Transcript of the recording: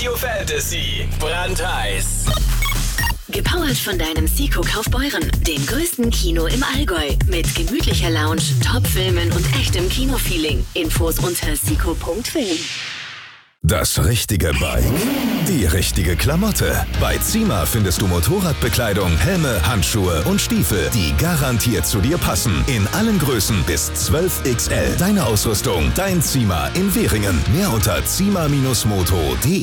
Radio Fantasy. Brandheiß. Gepowert von deinem Siko Kaufbeuren, dem größten Kino im Allgäu. Mit gemütlicher Lounge, Top-Filmen und echtem Kinofeeling. Infos unter siko.film. Das richtige Bike, die richtige Klamotte. Bei Zima findest du Motorradbekleidung, Helme, Handschuhe und Stiefel, die garantiert zu dir passen. In allen Größen bis 12XL. Deine Ausrüstung, dein Zima in Währingen. Mehr unter zima-moto.de.